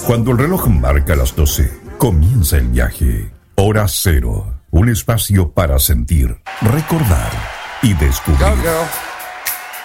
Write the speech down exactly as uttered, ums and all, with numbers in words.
Cuando el reloj marca las doce, comienza el viaje. Hora cero, un espacio para sentir, recordar y descubrir. Go, girl.